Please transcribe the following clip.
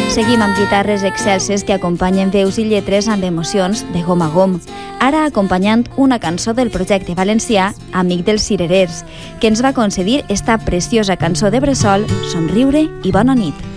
Seguim amb guitarres excelses que acompanyen veus i lletres amb emocions de gom a gom. Ara acompanyant una cançó del projecte valencià Amic dels Cirerers, que ens va concedir esta preciosa cançó de bressol, Somriure i bona nit.